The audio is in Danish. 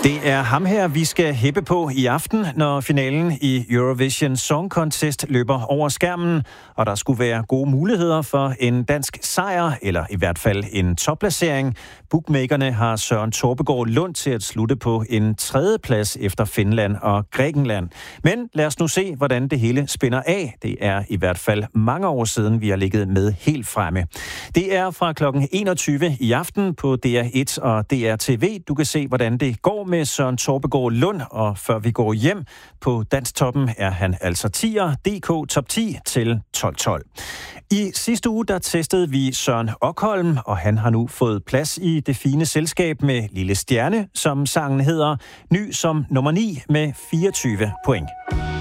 Det er ham her, vi skal hæppe på i aften, når finalen i Eurovision Song Contest løber over skærmen, og der skulle være gode muligheder for en dansk sejr, eller i hvert fald en topplacering. Bookmakerne har Søren Torpegaard Lund til at slutte på en 3. plads efter Finland og Grækenland. Men lad os nu se, hvordan det hele spænder af. Det er i hvert fald mange år siden, vi har ligget med helt fremme. Det er fra kl. 21 i aften på DR1 og DR TV. Du kan se, hvordan det går med Søren Torpegaard Lund, og før vi går hjem på Danstoppen er han altså 10'er, DK Top 10 til 12-12. I sidste uge der testede vi Søren Okholm, og han har nu fået plads i det fine selskab med Lille Stjerne, som sangen hedder, ny som nummer 9 med 24 point.